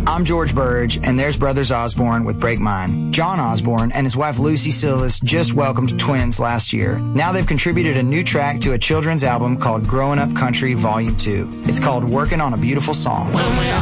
I'm George Burge, and there's Brothers Osborne with Break Mine. John Osborne and his wife Lucy Silvas just welcomed twins last year. Now they've contributed a new track to a children's album called Growing Up Country Volume 2. It's called Working on a Beautiful Song.